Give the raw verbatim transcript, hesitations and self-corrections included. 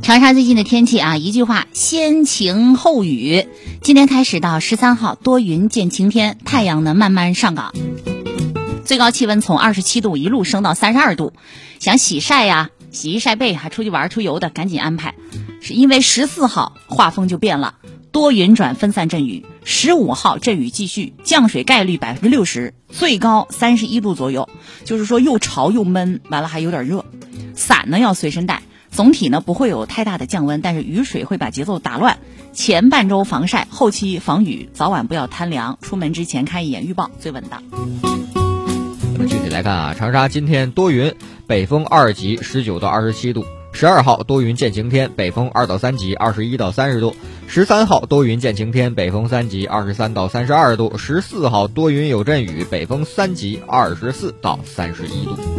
长沙最近的天气啊，一句话，先晴后雨。今天开始到十三号，多云见晴天，太阳呢慢慢上岗，最高气温从二十七度一路升到三十二度。想洗晒呀、洗衣晒被，还出去玩出游的，赶紧安排。是因为十四号画风就变了，多云转分散阵雨。十五号阵雨继续，降水概率百分之六十，最高三十一度左右，就是说又潮又闷，完了还有点热。伞呢要随身带。总体呢不会有太大的降温，但是雨水会把节奏打乱。前半周防晒，后期防雨，早晚不要贪凉。出门之前看一眼预报，最稳当。 那么具体来看啊，长沙今天多云，北风二级，十九到二十七度。十二号多云见晴天，北风二到三级，二十一到三十度。十三号多云见晴天，北风三级，二十三到三十二度。十四号多云有阵雨，北风三级，二十四到三十一度。